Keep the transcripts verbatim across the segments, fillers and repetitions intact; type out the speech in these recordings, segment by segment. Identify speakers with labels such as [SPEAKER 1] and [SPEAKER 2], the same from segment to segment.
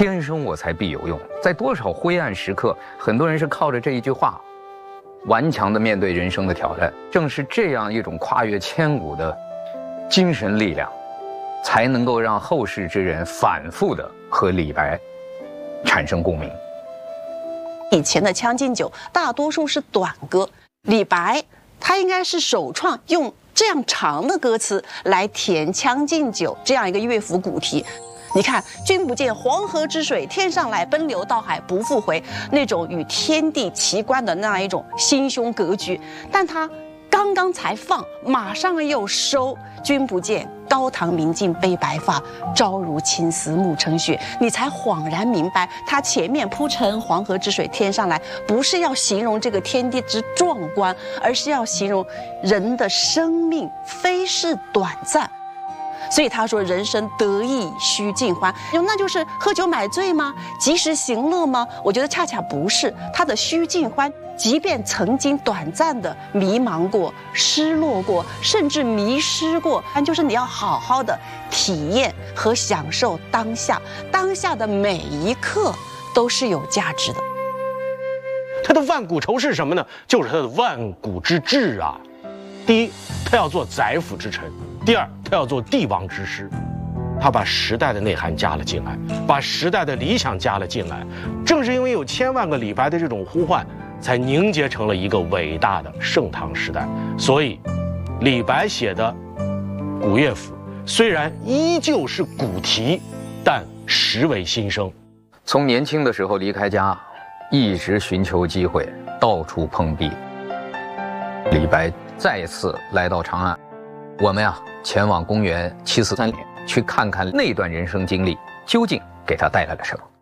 [SPEAKER 1] 天生我材必有用。在多少灰暗时刻，很多人是靠着这一句话，顽强地面对人生的挑战。正是这样一种跨越千古的精神力量，才能够让后世之人反复地和李白产生共鸣。
[SPEAKER 2] 以前的《将进酒》大多数是短歌，李白他应该是首创用这样长的歌词来填《将进酒》这样一个乐府古题。你看，君不见黄河之水天上来，奔流到海不复回，那种与天地齐观的那样一种心胸格局，但他刚刚才放，马上又收。君不见高堂明镜悲白发，朝如青丝暮成雪。你才恍然明白，他前面铺陈黄河之水天上来，不是要形容这个天地之壮观，而是要形容人的生命非是短暂。所以他说人生得意须尽欢，那就是喝酒买醉吗？及时行乐吗？我觉得恰恰不是。他的须尽欢，即便曾经短暂的迷茫过、失落过，甚至迷失过，但就是你要好好的体验和享受当下，当下的每一刻都是有价值的。
[SPEAKER 3] 他的万古愁是什么呢？就是他的万古之志啊。第一，他要做宰辅之臣；第二，他要做帝王之师。他把时代的内涵加了进来，把时代的理想加了进来。正是因为有千万个李白的这种呼唤，才凝结成了一个伟大的盛唐时代。所以，李白写的古乐府虽然依旧是古题，但实为新生。
[SPEAKER 1] 从年轻的时候离开家，一直寻求机会，到处碰壁。李白再次来到长安，我们呀、啊、前往公元七四三年，去看看那段人生经历究竟给他带来了什么。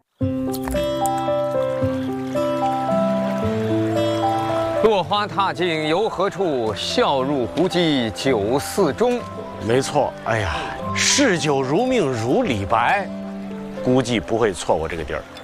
[SPEAKER 1] 落花踏尽游何处？笑入胡姬酒肆中。
[SPEAKER 3] 没错，哎呀，嗜酒如命如李白，估计不会错过这个地儿。